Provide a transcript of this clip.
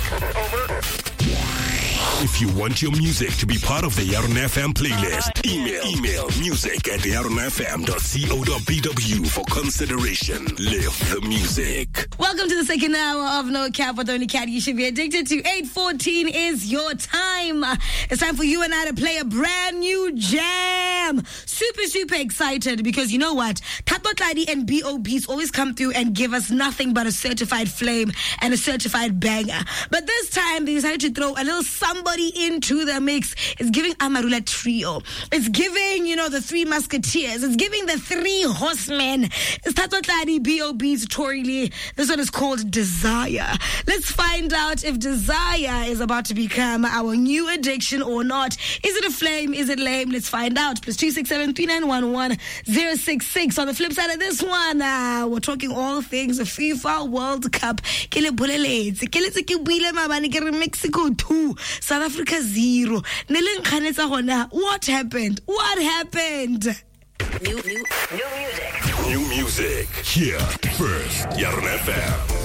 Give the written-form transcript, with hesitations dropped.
If you want your music to be part of the Yarona FM playlist, email music@yaronafm.co.bw for consideration. Live the music. Welcome to the second hour of No Cap with Only Cat. You should be addicted to 8:14 is your time. It's time for you and I to play a brand new jam. Super excited because you know what? Tato Tladi and B.O.Bs always come through and give us nothing but a certified flame and a certified banger. But this time they decided to throw a little somebody into the mix. It's giving Amarula Trio. It's giving, the Three Musketeers. It's giving the Three Horsemen. It's Tato Tladi, B.O.B's, Tory Lee. This one is called Desire. Let's find out if Desire is about to become our new addiction or not. Is it a flame? Is it lame? Let's find out. +267 3911 066. On the flip side of this one, we're talking all things FIFA World Cup. Mexico 2, South Africa 0. What happened? What happened? New music. Here first, Yarona FM.